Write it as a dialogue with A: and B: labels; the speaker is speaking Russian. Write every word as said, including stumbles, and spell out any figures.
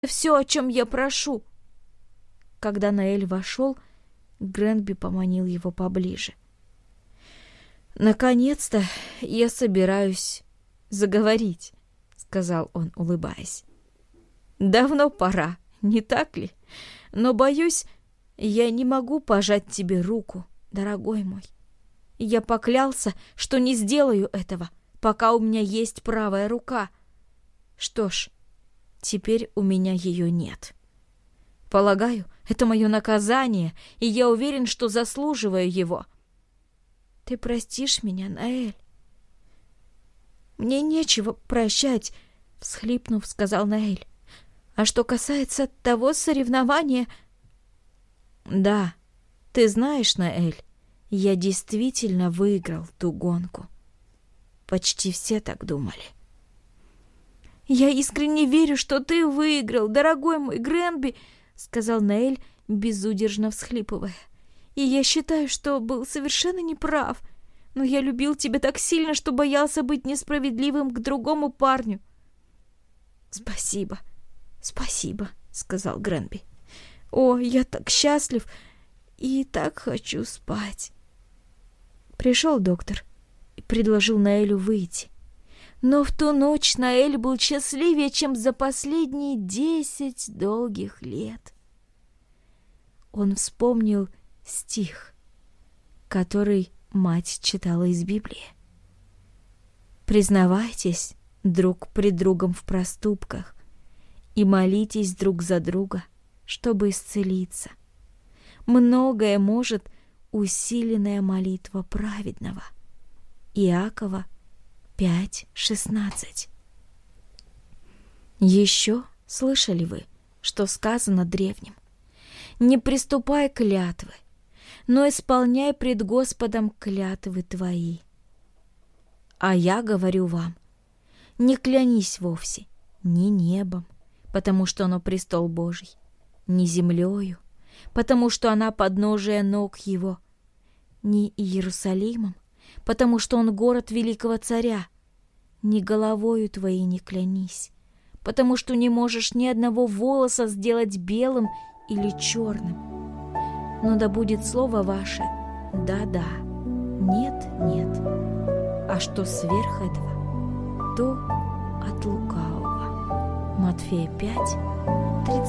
A: все, о чем я прошу». Когда Ноэль вошел, Гренби поманил его поближе. «Наконец-то я собираюсь заговорить», — сказал он, улыбаясь. «Давно пора, не так ли? Но, боюсь, я не могу пожать тебе руку, дорогой мой. Я поклялся, что не сделаю этого, пока у меня есть правая рука. Что ж, теперь у меня ее нет. Полагаю, это мое наказание, и я уверен, что заслуживаю его. Ты простишь меня, Ноэль?» «Мне нечего прощать», — всхлипнув, сказал Ноэль. «А что касается того соревнования...» «Да, ты знаешь, Ноэль, я действительно выиграл ту гонку. Почти все так думали». «Я искренне верю, что ты выиграл, дорогой мой Гренби», — сказал Ноэль, безудержно всхлипывая. «И я считаю, что был совершенно неправ. Но я любил тебя так сильно, что боялся быть несправедливым к другому парню». «Спасибо, спасибо», — сказал Гренби. «О, я так счастлив и так хочу спать». Пришел доктор и предложил Ноэлю выйти. Но в ту ночь Ноэль был счастливее, чем за последние десять долгих лет. Он вспомнил стих, который мать читала из Библии. «Признавайтесь друг пред другом в проступках и молитесь друг за друга, чтобы исцелиться. Многое может усиленная молитва праведного». Иакова пять шестнадцать. Еще слышали вы, что сказано древним? «Не приступай клятвы, но исполняй пред Господом клятвы твои». А я говорю вам, не клянись вовсе ни небом, потому что оно престол Божий, ни землею, потому что она подножие ног его, ни Иерусалимом, потому что он город великого царя, ни головою твоей не клянись, потому что не можешь ни одного волоса сделать белым или черным. Но да будет слово ваше «да-да», «нет-нет», а что сверх этого, то от лукавого. Матфея пять